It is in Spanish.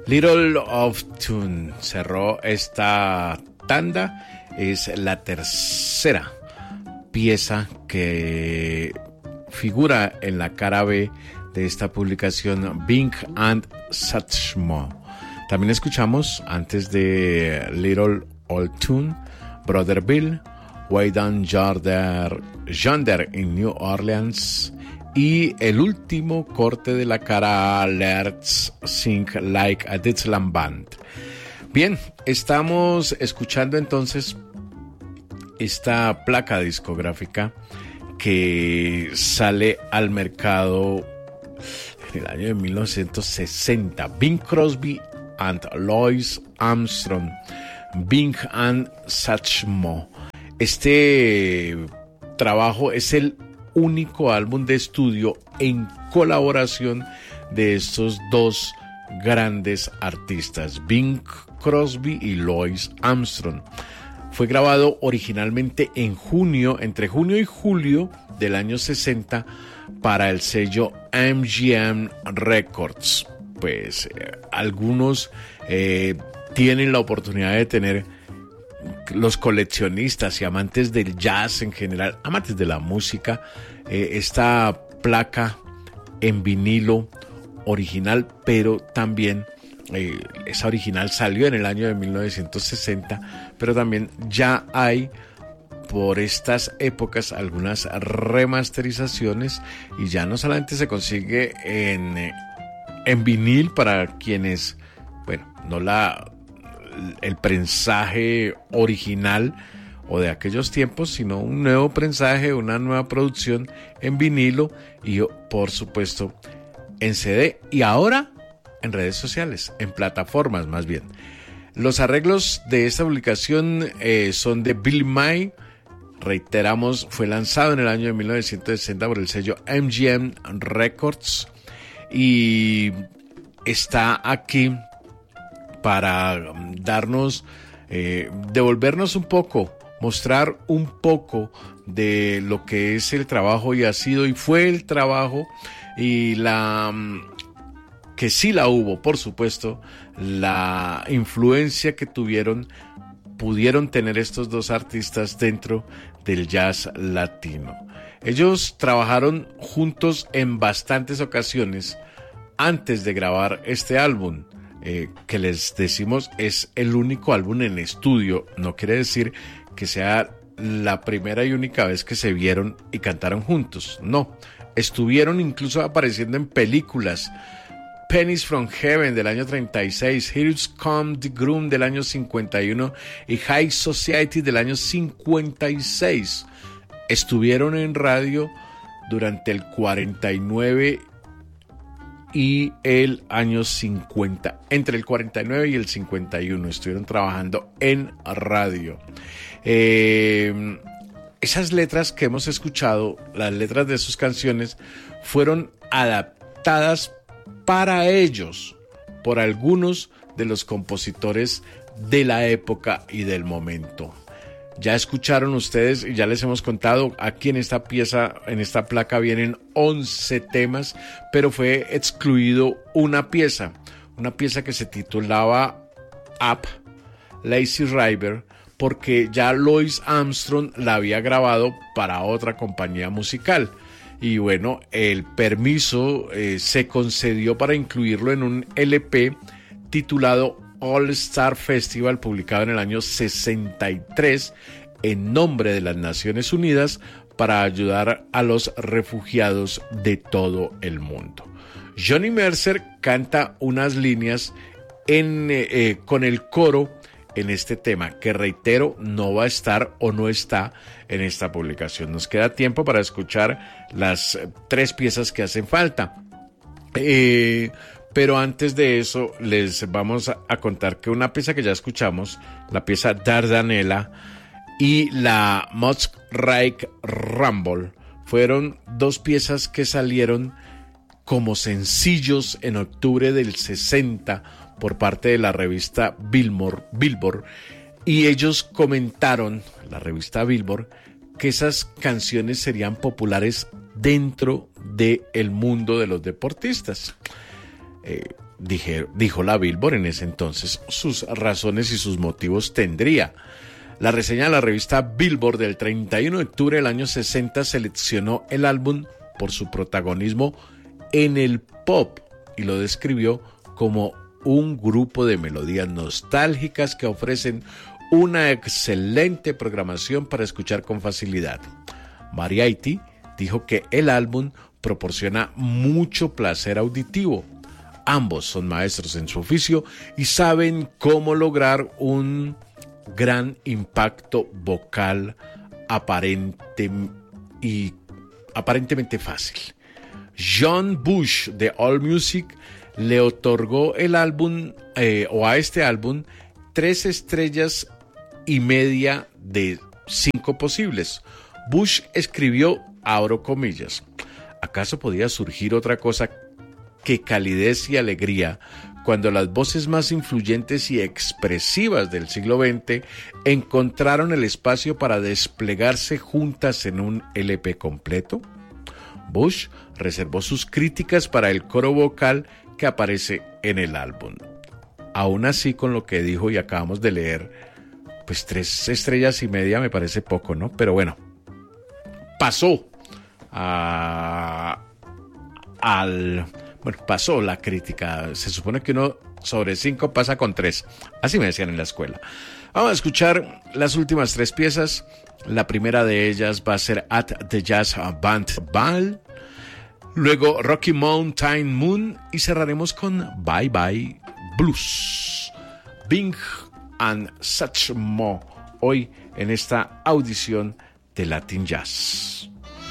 Little of Tune cerró esta tanda. Es la tercera pieza que figura en la cara B de esta publicación, Bing and Satchmo. También escuchamos, antes de Little Old Tune, Brother Bill, Way Down Yonder in New Orleans, y el último corte de la cara A, Let's Sing Like a Dixieland Band. Bien, estamos escuchando entonces esta placa discográfica que sale al mercado en el año de 1960. Bing Crosby and Louis Armstrong, Bing and Satchmo. Este trabajo es el único álbum de estudio en colaboración de estos dos grandes artistas, Bing Crosby y Louis Armstrong. Fue grabado originalmente en junio, entre junio y julio del año 60, para el sello MGM Records. Pues algunos tienen la oportunidad de tener, los coleccionistas y amantes del jazz en general, amantes de la música, esta placa en vinilo original, pero también esa original salió en el año de 1960, pero también ya hay por estas épocas algunas remasterizaciones, y ya no solamente se consigue en vinil para quienes, bueno, no el prensaje original o de aquellos tiempos, sino un nuevo prensaje, una nueva producción en vinilo y, por supuesto, en CD, y ahora en redes sociales, en plataformas más bien. Los arreglos de esta publicación son de Billy May. Reiteramos, fue lanzado en el año de 1960 por el sello MGM Records y está aquí para darnos, devolvernos un poco, mostrar un poco de lo que es el trabajo, y ha sido y fue el trabajo, y que sí la hubo, por supuesto, la influencia que pudieron tener estos dos artistas dentro del jazz latino. Ellos trabajaron juntos en bastantes ocasiones antes de grabar este álbum, que les decimos es el único álbum en estudio. No quiere decir que sea la primera y única vez que se vieron y cantaron juntos, no. Estuvieron incluso apareciendo en películas. Pennies from Heaven del año 36, Here's Come the Groom del año 51 y High Society del año 56. Estuvieron en radio durante el 49 y el año 50. Entre el 49 y el 51 estuvieron trabajando en radio. Esas letras que hemos escuchado, las letras de sus canciones, fueron adaptadas para ellos por algunos de los compositores de la época y del momento. Ya escucharon ustedes y ya les hemos contado, aquí en esta pieza, en esta placa vienen 11 temas, pero fue excluido una pieza que se titulaba Up, Lazy River, porque ya Louis Armstrong la había grabado para otra compañía musical. Y bueno, el permiso se concedió para incluirlo en un LP titulado All Star Festival, publicado en el año 63 en nombre de las Naciones Unidas para ayudar a los refugiados de todo el mundo. Johnny Mercer canta unas líneas con el coro en este tema, que reitero, no va a estar o no está en esta publicación. Nos queda tiempo para escuchar las 3 piezas que hacen falta. Pero antes de eso, les vamos a contar que una pieza que ya escuchamos, la pieza Dardanella y la Muskrat Rumble, fueron 2 piezas que salieron como sencillos en octubre del 60 por parte de la revista Billboard, y ellos comentaron, la revista Billboard, que esas canciones serían populares dentro del mundo de los deportistas. dijo la Billboard en ese entonces. Sus razones y sus motivos tendría. La reseña de la revista Billboard del 31 de octubre del año 60 seleccionó el álbum por su protagonismo en el pop y lo describió como un grupo de melodías nostálgicas que ofrecen una excelente programación para escuchar con facilidad. Variety dijo que el álbum proporciona mucho placer auditivo. Ambos son maestros en su oficio y saben cómo lograr un gran impacto vocal aparentemente fácil. John Bush de AllMusic le otorgó el álbum a este álbum 3 estrellas y media de 5 posibles. Bush escribió, abro comillas, ¿acaso podía surgir otra cosa que calidez y alegría cuando las voces más influyentes y expresivas del siglo XX encontraron el espacio para desplegarse juntas en un LP completo? Bush reservó sus críticas para el coro vocal que aparece en el álbum. Aún así, con lo que dijo y acabamos de leer, pues 3 estrellas y media me parece poco, ¿no? Pero bueno, pasó pasó la crítica. Se supone que uno sobre 5 pasa con 3. Así me decían en la escuela. Vamos a escuchar las últimas 3 piezas. La primera de ellas va a ser At the Jazz Band Ball. Luego Rocky Mountain Moon. Y cerraremos con Bye Bye Blues. Bing and Such Mo. Hoy en esta audición de Latin Jazz.